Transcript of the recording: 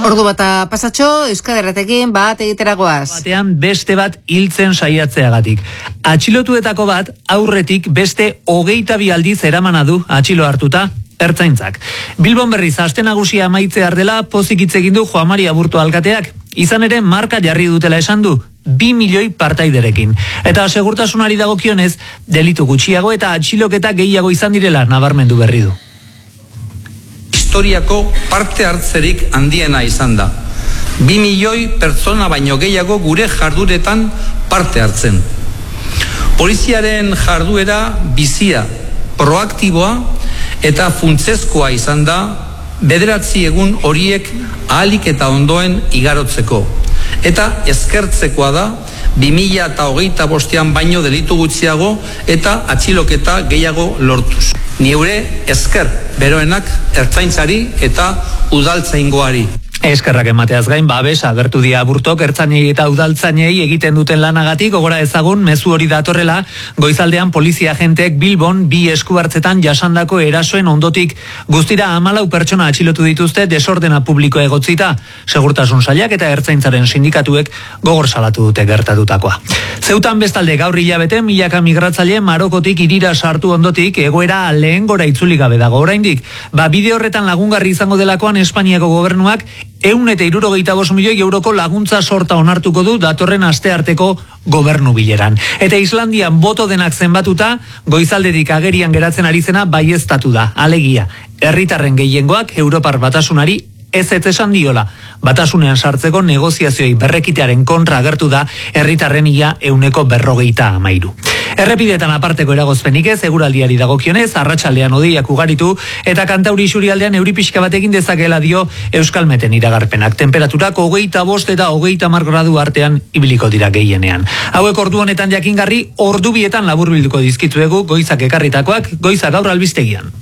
Ordu bata pasatxo, Euskaderratekin bat egiteragoaz. Batean beste bat hiltzen saiatzeagatik. Atxilotuetako bat aurretik beste 22 aldiz eramana du atxilo hartuta ertzaintzak. Bilbon berriz aste nagusia amaitzear dela pozik hitz egin du Juan Mari Aburto alkateak. Izan ere marka jarri dutela esan du, 2 milioi partaiderekin. Eta segurtasunari dagokionez, delitu gutxiago eta atxiloketa gehiago izan direla nabarmendu berri du. Historiako parte hartzerik handiena izan da. 2 milioi pertsona baino gehiago gure jarduretan parte hartzen. Poliziaren jarduera bizia, proaktiboa eta funtsezkoa izan da 9 egun horiek ahalik eta ondoen igarotzeko. Eta eskertzekoa da 2025an baino delitu gutxiago eta atxiloketa gehiago lortuz. Niure esker beroenak ertzaintzari eta udaltzaingoari. Eskerrak emateaz gain, babes agertu dia Aburtok ertzainei eta udaltzainei egiten duten lanagatik, gogora ezagun mezu hori datorrela, goizaldean polizia agenteek Bilbon 2 eskuhartzetan jasandako erasoen ondotik guztira 14 pertsona atxilotu dituzte desordena publiko egotzita. Segurtasun sailak eta ertzaintzaren sindikatuek gogor salatu dute gertatutakoa. Zeutan bestalde gaur hilabete milaka migratzaile Marokotik hirira sartu ondotik egoera lehen gora itzuli gabe dago oraindik. Bide horretan lagungarri izango delakoan Espainiako gobernuak 175 milioi euroko laguntza sorta onartuko du datorren astearteko gobernu bileran. Eta Islandian boto denak zenbatuta, goizaldetik agerian geratzen ari zena baieztatu da. Alegia, herritarren gehiengoak Europar Batasunari ez esan diola. Batasunean sartzeko negoziazioi berrekitearen kontra agertu da herritarren ia 153. Errepidetan aparteko eragozpenik ez, eguraldiari dagokionez, arratsaldean hodeiak ugaritu eta kantauri isurialdean euri pixka bat egin dezakela dio Euskalmeten iragarpenak. Temperaturak 25 eta 30 gradu artean ibiliko dira gehienean. Hauek ordu honetan jakingarri, ordu bietan laburbilduko dizkitzuegu goizak ekarritakoak, goizak gaur albistegian.